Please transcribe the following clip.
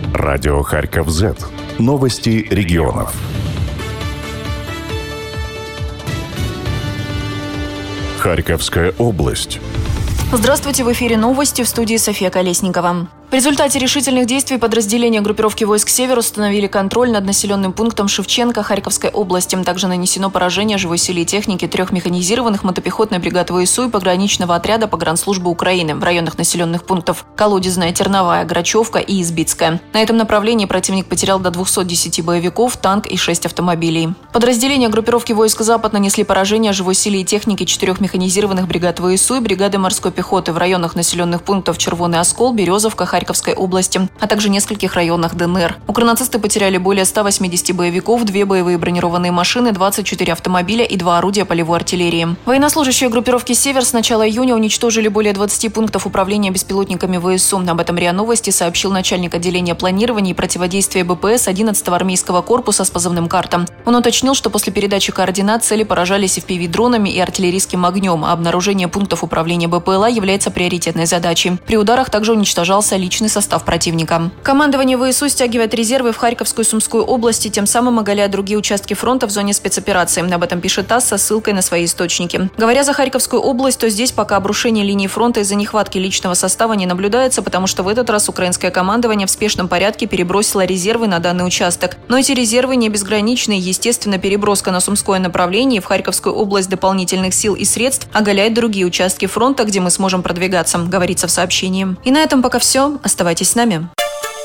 Радио Харьков Z. Новости регионов. Харьковская область. Здравствуйте, в эфире новости, в студии София Колесникова. В результате решительных действий подразделения группировки войск «Север» установили контроль над населенным пунктом Шевченко Харьковской области. Также нанесено поражение живой силе и технике 3 механизированных мотопехотной бригады ВСУ и пограничного отряда погранслужбы Украины в районах населенных пунктов Колодезная, Терновая, Грачевка и Избицкая. На этом направлении противник потерял до 210 боевиков, танк и 6 автомобилей. Подразделения группировки войск «Запад» нанесли поражение живой силе и технике 4 механизированных бригад ВСУ и бригады морской пехоты в районах населенных пунктов Червоный Оскол, Березовка, Харьковской области, а также нескольких районах ДНР. Укронацисты потеряли более 180 боевиков, 2 боевые бронированные машины, 24 автомобиля и 2 орудия полевой артиллерии. Военнослужащие группировки «Север» с начала июня уничтожили более 20 пунктов управления беспилотниками ВСУ. Об этом РИА Новости сообщил начальник отделения планирования и противодействия БПС 11-го армейского корпуса с позывным «Карта». Он уточнил, что после передачи координат цели поражались FPV-дронами и артиллерийским огнем, а обнаружение пунктов управления БПЛА является приоритетной задачей. При ударах также уничтожался личный состав противника. Командование ВСУ стягивает резервы в Харьковскую и Сумскую области, тем самым оголяя другие участки фронта в зоне спецоперации. Об этом пишет ТАСС со ссылкой на свои источники. Говоря за Харьковскую область, то здесь пока обрушение линии фронта из-за нехватки личного состава не наблюдается, потому что в этот раз украинское командование в спешном порядке перебросило резервы на данный участок. Но эти резервы не безграничны, и, естественно, переброска на Сумское направление и в Харьковскую область дополнительных сил и средств оголяет другие участки фронта, где мы сможем продвигаться, говорится в сообщении. И на этом пока все. Оставайтесь с нами.